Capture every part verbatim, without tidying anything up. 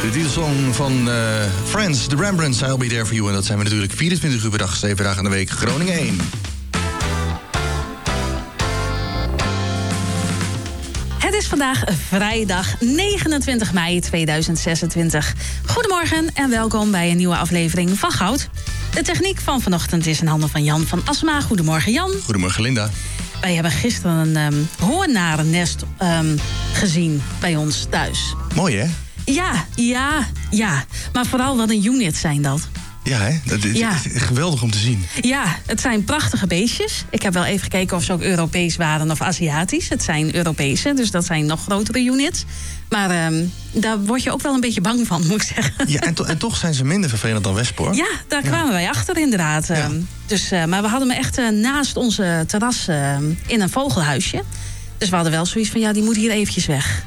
De titelsong van uh, Friends, The Rembrandts, I'll Be There For You. En dat zijn we natuurlijk vierentwintig uur per dag, zeven dagen in de week. Groningen één. Het is vandaag vrijdag negenentwintig mei tweeduizend zesentwintig. Goedemorgen en welkom bij een nieuwe aflevering van Goud. De techniek van vanochtend is in handen van Jan van Asma. Goedemorgen Jan. Goedemorgen Linda. Wij hebben gisteren een um, hoornarennest um, gezien bij ons thuis. Mooi hè? Ja, ja, ja. Maar vooral wat een unit zijn dat. Ja, hè? Dat is, ja. is geweldig om te zien. Ja, het zijn prachtige beestjes. Ik heb wel even gekeken of ze ook Europees waren of Aziatisch. Het zijn Europese, dus dat zijn nog grotere units. Maar um, daar word je ook wel een beetje bang van, moet ik zeggen. Ja, en, to- en toch zijn ze minder vervelend dan wespen, hoor. Ja, daar kwamen ja. wij achter inderdaad. Ja. Dus, uh, maar we hadden me echt uh, naast onze terras uh, in een vogelhuisje. Dus we hadden wel zoiets van, ja, die moet hier eventjes weg.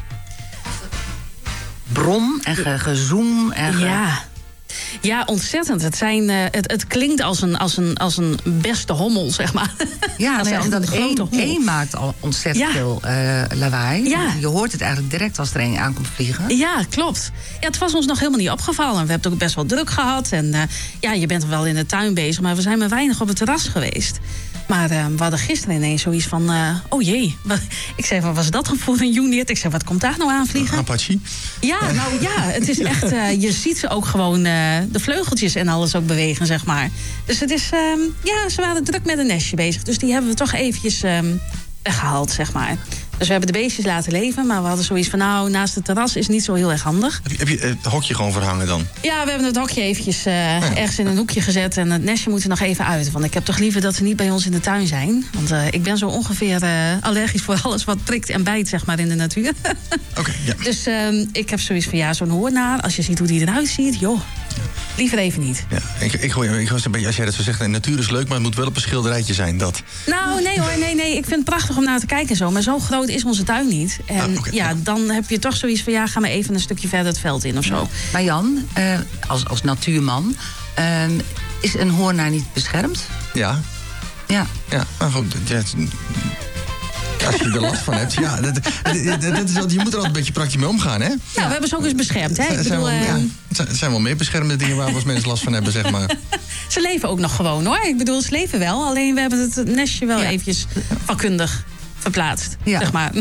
Brom en ge- gezoem en ge- ja. Ja, ontzettend. Het, zijn, uh, het, het klinkt als een, als, een, als een beste hommel, zeg maar. Ja, nee, omdat één, één maakt al ontzettend ja. veel uh, lawaai. Ja. Je hoort het eigenlijk direct als er één aankomt vliegen. Ja, klopt. Ja, het was ons nog helemaal niet opgevallen. We hebben het ook best wel druk gehad. En uh, ja, je bent wel in de tuin bezig, maar we zijn maar weinig op het terras geweest. Maar uh, we hadden gisteren ineens zoiets van, uh, oh jee. Ik zei, wat was dat dan voor een unit? Ik zei, wat komt daar nou aan vliegen? Een Apache? Ja, nou ja, het is echt, uh, je ziet ze ook gewoon, uh, de vleugeltjes en alles ook bewegen, zeg maar. Dus het is, um, ja, ze waren druk met een nestje bezig. Dus die hebben we toch eventjes um, weggehaald, zeg maar. Dus we hebben de beestjes laten leven, maar we hadden zoiets van, nou, naast het terras is niet zo heel erg handig. Heb je, heb je het hokje gewoon verhangen dan? Ja, we hebben het hokje eventjes uh, ja. ergens in een hoekje gezet en het nestje moet er nog even uit. Want ik heb toch liever dat ze niet bij ons in de tuin zijn. Want uh, ik ben zo ongeveer uh, allergisch voor alles wat prikt en bijt, zeg maar, in de natuur. Oké, okay, ja. Dus uh, ik heb zoiets van, ja, zo'n hoornaar, als je ziet hoe die eruit ziet, joh. Liever even niet. Ja, ik, ik hoor je, ik hoor een beetje, als jij dat zo zegt, de natuur is leuk, maar het moet wel op een schilderijtje zijn, dat. Nou, nee hoor, nee, nee. Ik vind het prachtig om naar te kijken en zo. Maar zo groot is onze tuin niet. En ah, okay, ja, ja, dan heb je toch zoiets van, ja, ga maar even een stukje verder het veld in of zo. Maar Jan, uh, als, als natuurman, uh, is een hoornaar niet beschermd? Ja. Ja. Ja, maar goed, ja, als je er last van hebt, ja, dat, dat, dat is, je moet er altijd een beetje praktisch mee omgaan, hè? Ja, ja. We hebben ze ook eens beschermd, hè? Ik zijn, bedoel, wel, uh... ja, het zijn wel meer beschermde dingen waar we als mensen last van hebben, zeg maar. Ze leven ook nog gewoon, hoor. Ik bedoel, ze leven wel. Alleen we hebben het nestje wel ja. eventjes vakkundig verplaatst, ja. zeg maar.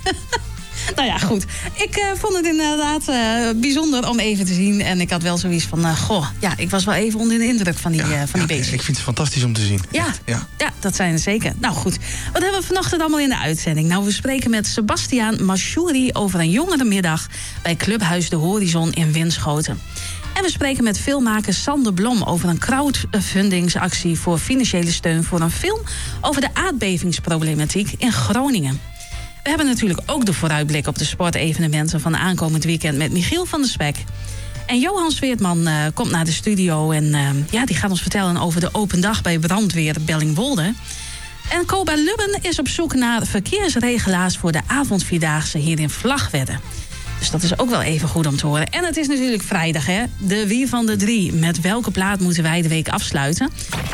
Nou ja, goed. Ik uh, vond het inderdaad uh, bijzonder om even te zien. En ik had wel zoiets van, uh, goh, ja, ik was wel even onder de indruk van die, ja, uh, van ja, die beesten. Ik vind het fantastisch om te zien. Ja, ja. ja, dat zijn het zeker. Nou goed, wat hebben we vanochtend allemaal in de uitzending? Nou, we spreken met Sebastiaan Mashouri over een jongerenmiddag bij Clubhuis de Horizon in Winschoten. En we spreken met filmmaker Sander Blom over een crowdfundingsactie voor financiële steun voor een film over de aardbevingsproblematiek in Groningen. We hebben natuurlijk ook de vooruitblik op de sportevenementen van aankomend weekend met Michiel van der Spek. En Johan Sveertman uh, komt naar de studio en uh, ja, die gaat ons vertellen over de open dag bij brandweer Bellingwolde. En Koba Lubben is op zoek naar verkeersregelaars voor de avondvierdaagse hier in Vlagtwedde. Dus dat is ook wel even goed om te horen. En het is natuurlijk vrijdag, hè? De Wie van de Drie. Met welke plaat moeten wij de week afsluiten?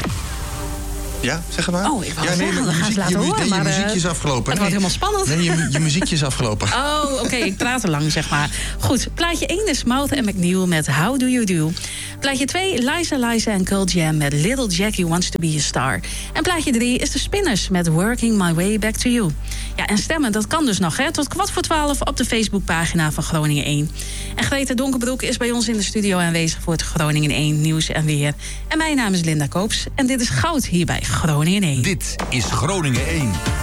Ja, zeg het maar. Oh, ik wou ja, nee, zeggen, dan je, gaan muziek, ze laten je, horen. nee, maar, je muziekje is afgelopen. Het nee, wordt helemaal spannend. Nee, je, je muziekje is afgelopen. Oh, oké, okay, ik praat te lang, zeg maar. Goed, plaatje één is Mouth and McNeil met How Do You Do. Plaatje twee, Liza Liza en Cult Jam met Little Jackie Wants To Be A Star. En plaatje drie is de Spinners met Working My Way Back To You. Ja, en stemmen, dat kan dus nog, hè. Tot kwart voor twaalf op de Facebookpagina van Groningen één. En Greta Donkerbroek is bij ons in de studio aanwezig voor het Groningen één Nieuws en Weer. En mijn naam is Linda Koops en dit is Goud hier bij Groningen één. Dit is Groningen één.